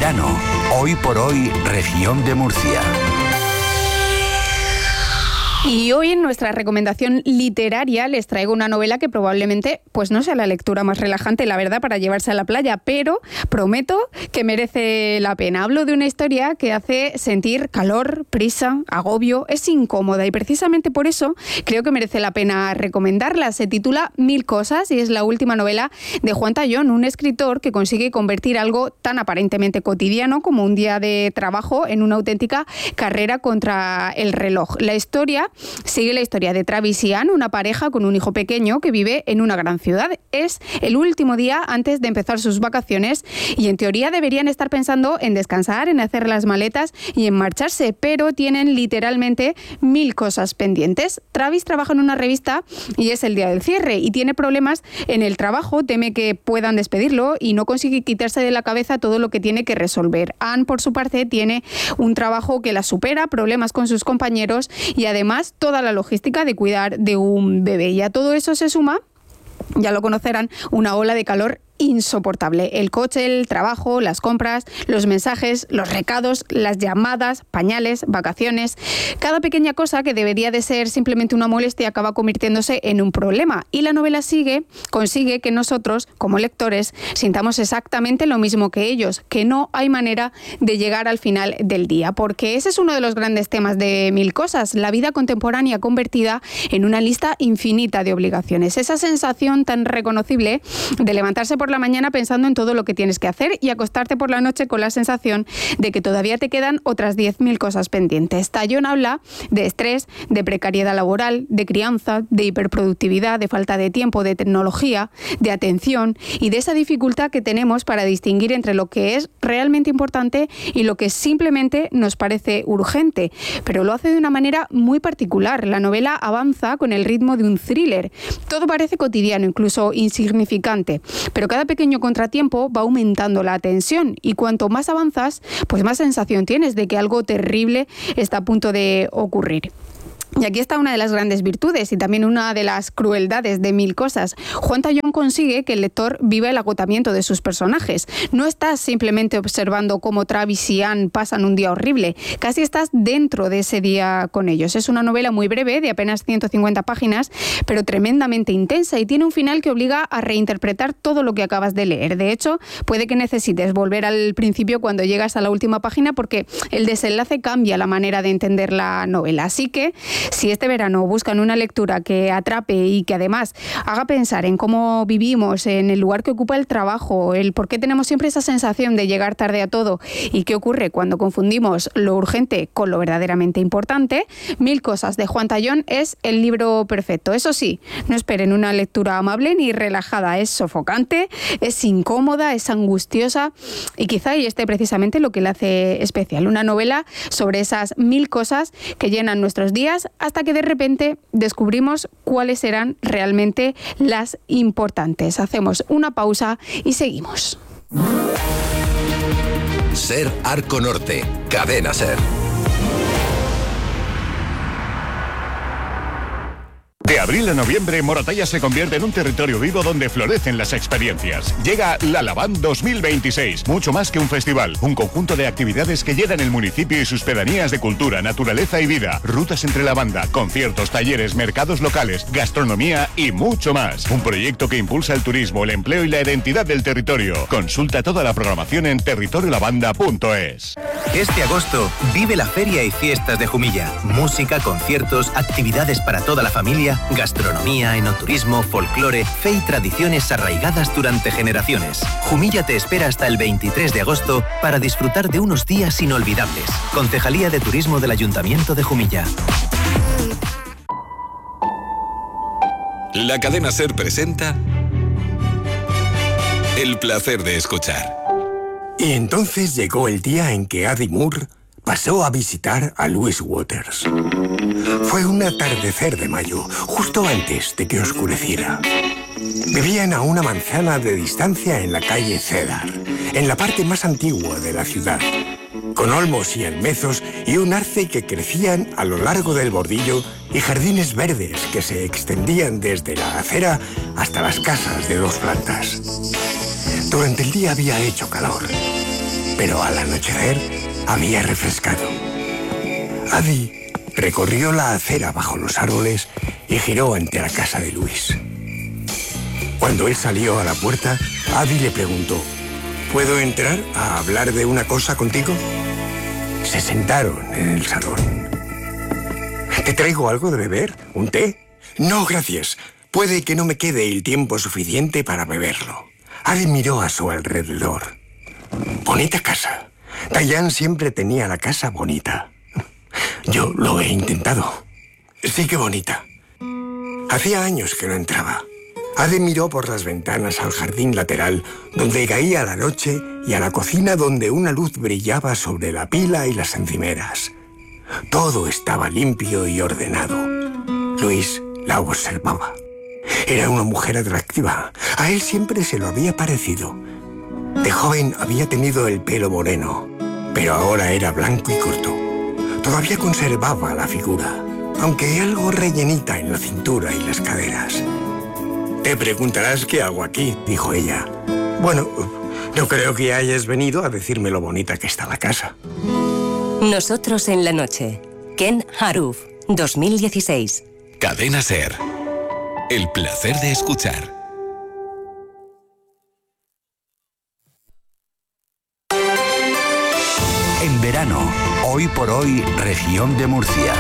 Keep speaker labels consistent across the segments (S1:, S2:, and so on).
S1: verano. Hoy por hoy, región de Murcia.
S2: Y hoy en nuestra recomendación literaria les traigo una novela que probablemente pues no sea la lectura más relajante, la verdad, para llevarse a la playa, pero prometo que merece la pena. Hablo de una historia que hace sentir calor, prisa, agobio, es incómoda y precisamente por eso creo que merece la pena recomendarla. Se titula 1000 cosas y es la última novela de Juan Tallón, un escritor que consigue convertir algo tan aparentemente cotidiano como un día de trabajo en una auténtica carrera contra el reloj. La historia sigue la historia de Travis y Ann, una pareja con un hijo pequeño que vive en una gran ciudad. Es el último día antes de empezar sus vacaciones y en teoría deberían estar pensando en descansar, en hacer las maletas y en marcharse, pero tienen literalmente 1000 cosas pendientes. Travis trabaja en una revista y es el día del cierre y tiene problemas en el trabajo, teme que puedan despedirlo y no consigue quitarse de la cabeza todo lo que tiene que resolver. Ann, por su parte, tiene un trabajo que la supera, problemas con sus compañeros y además toda la logística de cuidar de un bebé. Y a todo eso se suma, ya lo conocerán, una ola de calor insoportable. El coche, el trabajo, las compras, los mensajes, los recados, las llamadas, pañales, vacaciones. Cada pequeña cosa que debería de ser simplemente una molestia acaba convirtiéndose en un problema. Y la novela consigue que nosotros, como lectores, sintamos exactamente lo mismo que ellos, que no hay manera de llegar al final del día. Porque ese es uno de los grandes temas de 1000 cosas, la vida contemporánea convertida en una lista infinita de obligaciones. Esa sensación tan reconocible de levantarse por la mañana pensando en todo lo que tienes que hacer y acostarte por la noche con la sensación de que todavía te quedan otras 10.000 cosas pendientes. Tallón habla de estrés, de precariedad laboral, de crianza, de hiperproductividad, de falta de tiempo, de tecnología, de atención y de esa dificultad que tenemos para distinguir entre lo que es realmente importante y lo que simplemente nos parece urgente. Pero lo hace de una manera muy particular. La novela avanza con el ritmo de un thriller. Todo parece cotidiano, incluso insignificante, pero cada pequeño contratiempo va aumentando la tensión y cuanto más avanzas, pues más sensación tienes de que algo terrible está a punto de ocurrir. Y aquí está una de las grandes virtudes y también una de las crueldades de 1000 cosas. Juan Tallón consigue que el lector viva el agotamiento de sus personajes. No estás simplemente observando cómo Travis y Ann pasan un día horrible, casi estás dentro de ese día con ellos. Es una novela muy breve, de apenas 150 páginas, pero tremendamente intensa y tiene un final que obliga a reinterpretar todo lo que acabas de leer. De hecho, puede que necesites volver al principio cuando llegas a la última página porque el desenlace cambia la manera de entender la novela. Así que si este verano buscan una lectura que atrape y que además haga pensar en cómo vivimos, en el lugar que ocupa el trabajo, el por qué tenemos siempre esa sensación de llegar tarde a todo y qué ocurre cuando confundimos lo urgente con lo verdaderamente importante, 1000 cosas de Juan Tallón es el libro perfecto. Eso sí, no esperen una lectura amable ni relajada, es sofocante, es incómoda, es angustiosa y quizá ahí esté precisamente lo que le hace especial. Una novela sobre esas 1000 cosas que llenan nuestros días hasta que de repente descubrimos cuáles eran realmente las importantes. Hacemos una pausa y seguimos.
S3: Ser Arco Norte, Cadena Ser.
S4: De abril a noviembre, Moratalla se convierte en un territorio vivo donde florecen las experiencias. Llega la Lavand 2026, mucho más que un festival, un conjunto de actividades que llenan el municipio y sus pedanías de cultura, naturaleza y vida, rutas entre la banda, conciertos, talleres, mercados locales, gastronomía y mucho más. Un proyecto que impulsa el turismo, el empleo y la identidad del territorio. Consulta toda la programación en territoriolavanda.es.
S5: Este agosto vive la Feria y Fiestas de Jumilla. Música, conciertos, actividades para toda la familia, gastronomía, enoturismo, folclore, fe y tradiciones arraigadas durante generaciones. Jumilla te espera hasta el 23 de agosto para disfrutar de unos días inolvidables. Concejalía de Turismo del Ayuntamiento de Jumilla.
S3: La Cadena Ser presenta El placer de escuchar.
S6: Y entonces llegó el día en que Addie Moore pasó a visitar a Louise Waters. Fue un atardecer de mayo, justo antes de que oscureciera. Vivían a una manzana de distancia en la calle Cedar, en la parte más antigua de la ciudad, con olmos y almezos y un arce que crecían a lo largo del bordillo y jardines verdes que se extendían desde la acera hasta las casas de 2 plantas. Durante el día había hecho calor, pero al anochecer había refrescado. Adi recorrió la acera bajo los árboles y giró ante la casa de Luis. Cuando él salió a la puerta, Adi le preguntó: ¿puedo entrar a hablar de una cosa contigo? Se sentaron en el salón. ¿Te traigo algo de beber? ¿Un té? No, gracias. Puede que no me quede el tiempo suficiente para beberlo. Adi miró a su alrededor. Bonita casa. Diane siempre tenía la casa bonita. Yo lo he intentado. Sí que bonita. Hacía años que no entraba. Adi miró por las ventanas al jardín lateral, donde caía la noche, y a la cocina, donde una luz brillaba sobre la pila y las encimeras. Todo estaba limpio y ordenado. Luis la observaba. Era una mujer atractiva. A él siempre se lo había parecido. De joven había tenido el pelo moreno, pero ahora era blanco y corto. Todavía conservaba la figura, aunque algo rellenita en la cintura y las caderas. Te preguntarás qué hago aquí, dijo ella. Bueno, no creo que hayas venido a decirme lo bonita que está la casa.
S7: Nosotros en la noche. Ken Haruf, 2016.
S3: Cadena SER. El placer de escuchar.
S1: En verano, hoy por hoy, región de Murcia.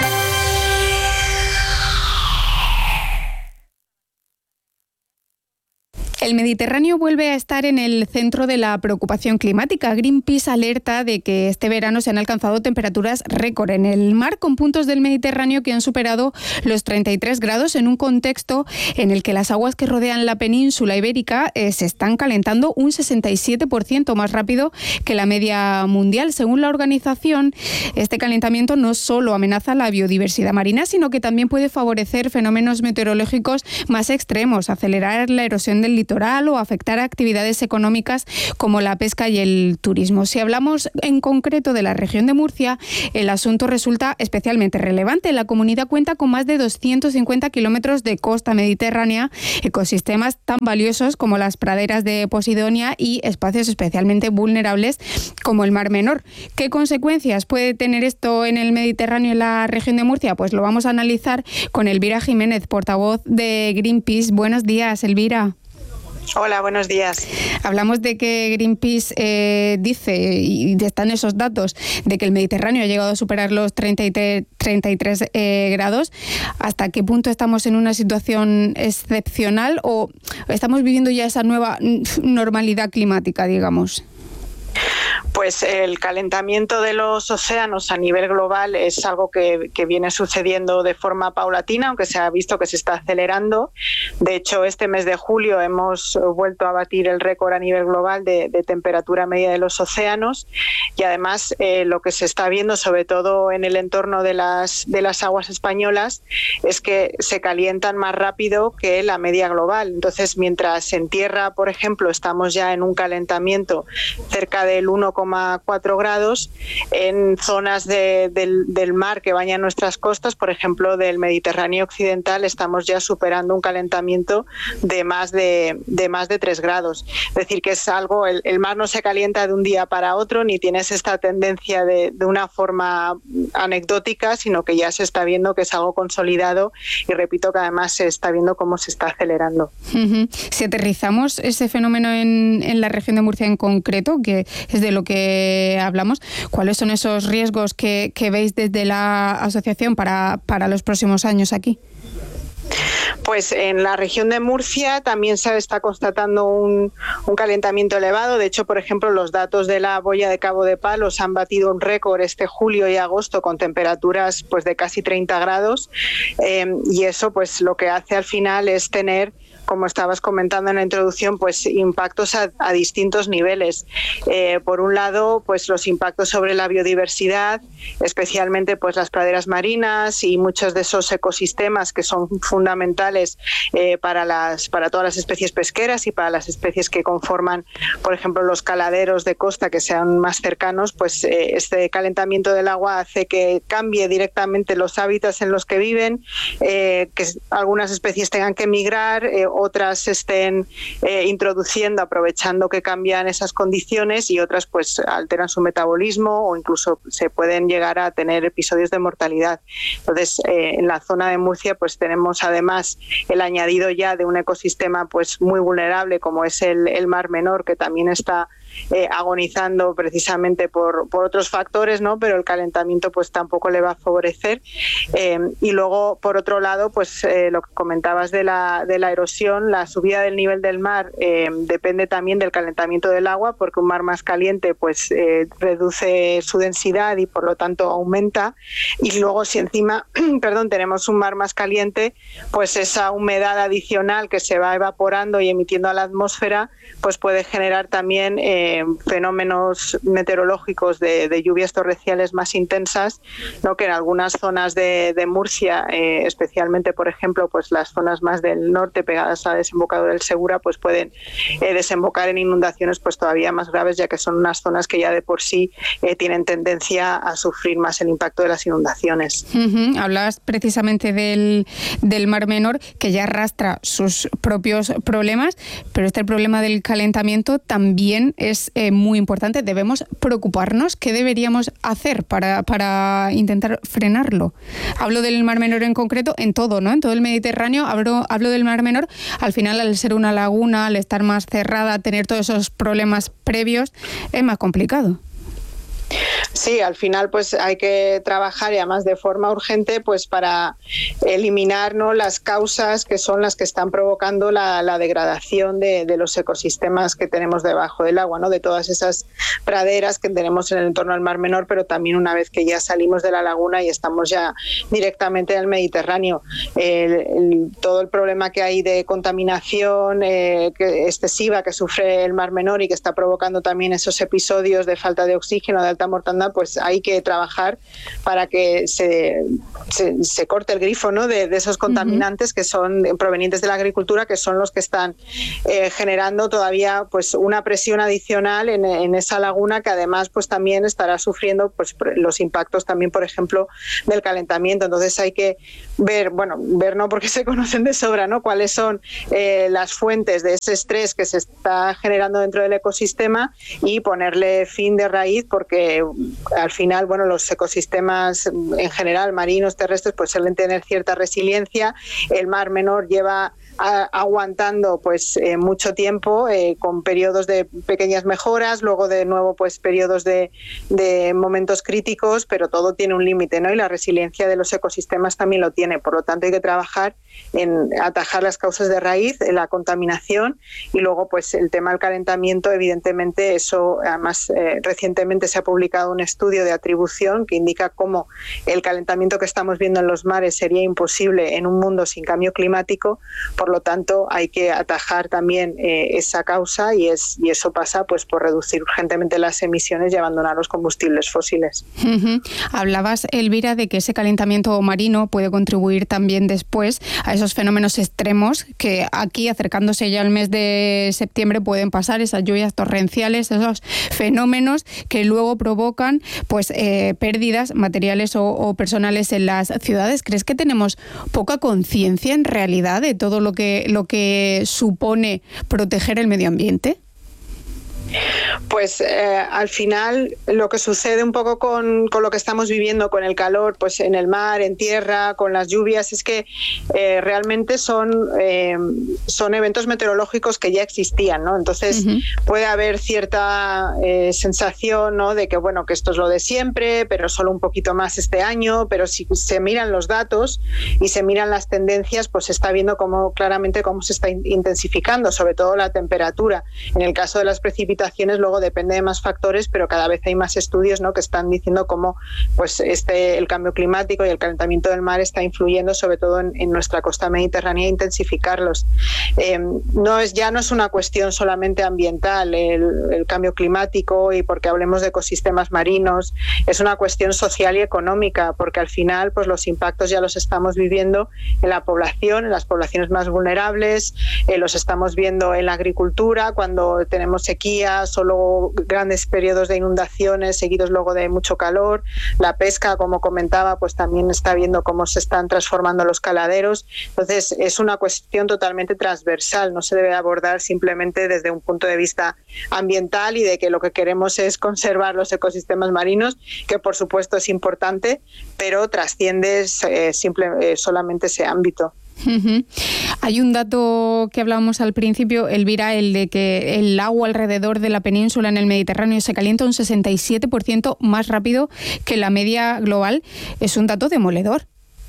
S2: El Mediterráneo vuelve a estar en el centro de la preocupación climática. Greenpeace alerta de que este verano se han alcanzado temperaturas récord en el mar, con puntos del Mediterráneo que han superado los 33 grados en un contexto en el que las aguas que rodean la península ibérica se están calentando un 67% más rápido que la media mundial. Según la organización, este calentamiento no solo amenaza la biodiversidad marina, sino que también puede favorecer fenómenos meteorológicos más extremos, acelerar la erosión del litoral o afectar a actividades económicas como la pesca y el turismo. Si hablamos en concreto de la región de Murcia, el asunto resulta especialmente relevante. La comunidad cuenta con más de 250 kilómetros de costa mediterránea, ecosistemas tan valiosos como las praderas de Posidonia y espacios especialmente vulnerables como el Mar Menor. ¿Qué consecuencias puede tener esto en el Mediterráneo y en la región de Murcia? Pues lo vamos a analizar con Elvira Jiménez, portavoz de Greenpeace. Buenos días, Elvira.
S8: Hola, buenos días.
S2: Hablamos de que Greenpeace dice, y están esos datos, de que el Mediterráneo ha llegado a superar los 33 grados. ¿Hasta qué punto estamos en una situación excepcional o estamos viviendo ya esa nueva normalidad climática, digamos?
S8: Pues el calentamiento de los océanos a nivel global es algo que viene sucediendo de forma paulatina, aunque se ha visto que se está acelerando. De hecho, este mes de julio hemos vuelto a batir el récord a nivel global de temperatura media de los océanos, y además lo que se está viendo, sobre todo en el entorno de las aguas españolas, es que se calientan más rápido que la media global. Entonces, mientras en tierra, por ejemplo, estamos ya en un calentamiento cerca del 1,4 grados, en zonas del mar que bañan nuestras costas, por ejemplo del Mediterráneo occidental, estamos ya superando un calentamiento de más de 3 grados. Es decir, que es algo, el mar no se calienta de un día para otro, ni tienes esta tendencia de una forma anecdótica, sino que ya se está viendo que es algo consolidado, y repito que además se está viendo cómo se está acelerando.
S2: Si aterrizamos ese fenómeno en la región de Murcia en concreto, que es de lo que hablamos, ¿cuáles son esos riesgos que veis desde la asociación para los próximos años aquí?
S8: Pues en la región de Murcia también se está constatando un calentamiento elevado. De hecho, por ejemplo, los datos de la boya de Cabo de Palos han batido un récord este julio y agosto con temperaturas pues de casi 30 grados, y eso pues lo que hace al final es tener, como estabas comentando en la introducción, pues impactos a distintos niveles. Por un lado, pues los impactos sobre la biodiversidad, especialmente pues las praderas marinas y muchos de esos ecosistemas que son fundamentales para todas las especies pesqueras y para las especies que conforman, por ejemplo, los caladeros de costa que sean más cercanos. Pues este calentamiento del agua hace que cambie directamente los hábitats en los que viven, que algunas especies tengan que migrar, otras se estén introduciendo aprovechando que cambian esas condiciones y otras pues alteran su metabolismo o incluso se pueden llegar a tener episodios de mortalidad. Entonces, en la zona de Murcia pues tenemos además el añadido ya de un ecosistema pues muy vulnerable como es el Mar Menor, que también está agonizando precisamente por otros factores, ¿no? Pero el calentamiento pues tampoco le va a favorecer. Y luego, por otro lado, pues lo que comentabas de la erosión, la subida del nivel del mar depende también del calentamiento del agua, porque un mar más caliente pues reduce su densidad y por lo tanto aumenta. Y luego, si encima tenemos un mar más caliente, pues esa humedad adicional que se va evaporando y emitiendo a la atmósfera pues puede generar también fenómenos meteorológicos de lluvias torrenciales más intensas, ¿no? Que en algunas zonas de Murcia, especialmente por ejemplo pues las zonas más del norte pegadas al desembocadura del Segura, pues pueden desembocar en inundaciones pues todavía más graves, ya que son unas zonas que ya de por sí tienen tendencia a sufrir más el impacto de las inundaciones.
S2: Hablabas precisamente del Mar Menor, que ya arrastra sus propios problemas, pero el problema del calentamiento también es muy importante. Debemos preocuparnos. ¿Qué deberíamos hacer para intentar frenarlo? Hablo del Mar Menor en concreto, en todo, ¿no? En todo el Mediterráneo. Hablo del Mar Menor. Al final, al ser una laguna, al estar más cerrada, tener todos esos problemas previos, es más complicado.
S8: Sí, al final pues hay que trabajar y además de forma urgente pues para eliminar, ¿no?, las causas que son las que están provocando la degradación de los ecosistemas que tenemos debajo del agua, ¿no?, de todas esas praderas que tenemos en el entorno del Mar Menor, pero también una vez que ya salimos de la laguna y estamos ya directamente en el Mediterráneo. Todo el problema que hay de contaminación excesiva que sufre el Mar Menor y que está provocando también esos episodios de falta de oxígeno, de alta mortandad, pues hay que trabajar para que se corte el grifo, ¿no?, de esos contaminantes que son provenientes de la agricultura, que son los que están generando todavía pues una presión adicional en esa laguna, que además pues también estará sufriendo pues los impactos también, por ejemplo, del calentamiento. Entonces hay que ver no, porque se conocen de sobra, ¿no?, cuáles son las fuentes de ese estrés que se está generando dentro del ecosistema y ponerle fin de raíz, porque al final, los ecosistemas en general, marinos, terrestres, pues suelen tener cierta resiliencia. El Mar Menor lleva aguantando pues mucho tiempo, con periodos de pequeñas mejoras, luego de nuevo pues periodos de momentos críticos, pero todo tiene un límite, ¿no? Y la resiliencia de los ecosistemas también lo tiene. Por lo tanto, hay que trabajar en atajar las causas de raíz, la contaminación, y luego pues el tema del calentamiento. Evidentemente eso, además recientemente se ha publicado un estudio de atribución que indica cómo el calentamiento que estamos viendo en los mares sería imposible en un mundo sin cambio climático. Por lo tanto, hay que atajar también esa causa, y eso pasa pues por reducir urgentemente las emisiones y abandonar los combustibles fósiles.
S2: Hablabas, Elvira, de que ese calentamiento marino puede contribuir también después a esos fenómenos extremos que aquí, acercándose ya al mes de septiembre, pueden pasar, esas lluvias torrenciales, esos fenómenos que luego provocan pues pérdidas materiales o personales en las ciudades. ¿Crees que tenemos poca conciencia en realidad de todo lo que supone proteger el medio ambiente?
S8: Pues al final lo que sucede un poco con lo que estamos viviendo, con el calor, pues en el mar, en tierra, con las lluvias, es que realmente son eventos meteorológicos que ya existían, ¿no? Entonces puede haber cierta sensación, ¿no?, de que que esto es lo de siempre, pero solo un poquito más este año. Pero si se miran los datos y se miran las tendencias, pues se está viendo claramente cómo se está intensificando, sobre todo la temperatura. En el caso de las precipitaciones, luego depende de más factores, pero cada vez hay más estudios, ¿no?, que están diciendo cómo pues el cambio climático y el calentamiento del mar está influyendo sobre todo en nuestra costa mediterránea, e intensificarlos. Ya no es una cuestión solamente ambiental el cambio climático, y porque hablemos de ecosistemas marinos, es una cuestión social y económica, porque al final pues los impactos ya los estamos viviendo en la población, en las poblaciones más vulnerables, los estamos viendo en la agricultura, cuando tenemos sequía, solo hubo grandes periodos de inundaciones seguidos luego de mucho calor. La pesca, como comentaba, pues también está viendo cómo se están transformando los caladeros. Entonces es una cuestión totalmente transversal, no se debe abordar simplemente desde un punto de vista ambiental y de que lo que queremos es conservar los ecosistemas marinos, que por supuesto es importante, pero trasciende solamente ese ámbito.
S2: Uh-huh. Hay un dato que hablábamos al principio, Elvira, el de que el agua alrededor de la península en el Mediterráneo se calienta un 67% más rápido que la media global. Es un dato demoledor.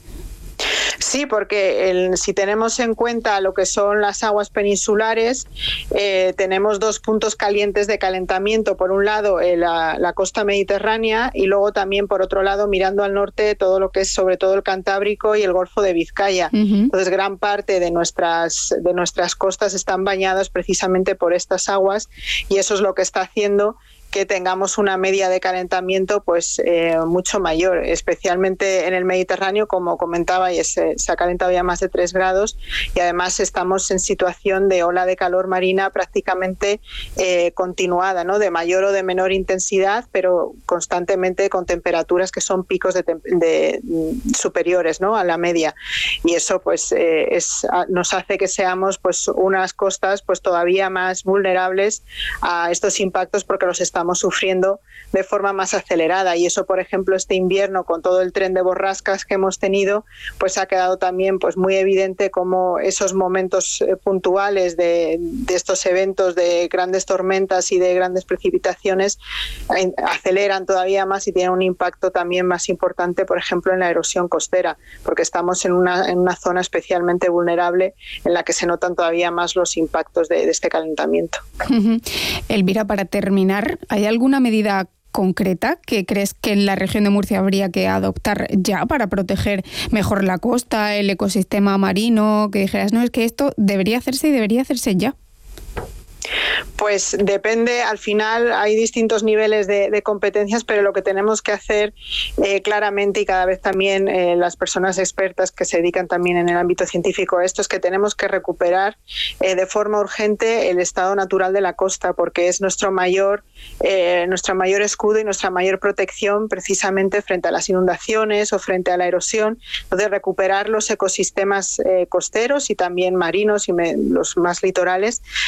S8: Sí, porque si tenemos en cuenta lo que son las aguas peninsulares, tenemos 2 puntos calientes de calentamiento. Por un lado, la costa mediterránea, y luego también, por otro lado, mirando al norte, todo lo que es sobre todo el Cantábrico y el Golfo de Vizcaya. Uh-huh. Entonces, gran parte de nuestras costas están bañadas precisamente por estas aguas, y eso es lo que está haciendo que tengamos una media de calentamiento pues mucho mayor, especialmente en el Mediterráneo, como comentaba, y se ha calentado ya más de 3 grados, y además estamos en situación de ola de calor marina prácticamente continuada, ¿no? De mayor o de menor intensidad, pero constantemente con temperaturas que son picos de superiores, ¿no? A la media, y eso pues nos hace que seamos pues unas costas pues todavía más vulnerables a estos impactos, porque los estamos sufriendo de forma más acelerada. Y eso, por ejemplo, este invierno, con todo el tren de borrascas que hemos tenido, pues ha quedado también pues muy evidente cómo esos momentos puntuales de estos eventos de grandes tormentas y de grandes precipitaciones aceleran todavía más y tienen un impacto también más importante, por ejemplo, en la erosión costera, porque estamos en una zona especialmente vulnerable en la que se notan todavía más los impactos de este calentamiento.
S2: Uh-huh. Elvira, para terminar, ¿hay alguna medida concreta que crees que en la región de Murcia habría que adoptar ya para proteger mejor la costa, el ecosistema marino? Que dijeras, no, es que esto debería hacerse y debería hacerse ya.
S8: Pues depende, al final hay distintos niveles de competencias, pero lo que tenemos que hacer claramente, y cada vez también las personas expertas que se dedican también en el ámbito científico a esto, es que tenemos que recuperar de forma urgente el estado natural de la costa, porque es nuestro mayor escudo y nuestra mayor protección precisamente frente a las inundaciones o frente a la erosión. Entonces, recuperar los ecosistemas costeros y también marinos y los más litorales